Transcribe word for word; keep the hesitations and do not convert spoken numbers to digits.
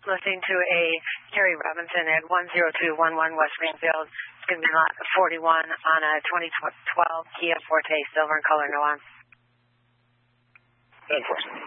listening to a Terry Robinson at one zero two one one West Greenfield. It's going to be lot forty-one on a twenty twelve Kia Forte, silver in color, no on. ten four.